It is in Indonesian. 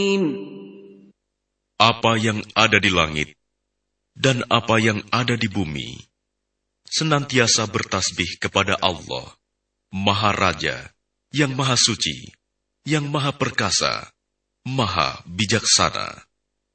Apa yang ada di langit dan apa yang ada di bumi senantiasa bertasbih kepada Allah, Maha Raja, yang Maha Suci, yang Maha Perkasa, Maha Bijaksana.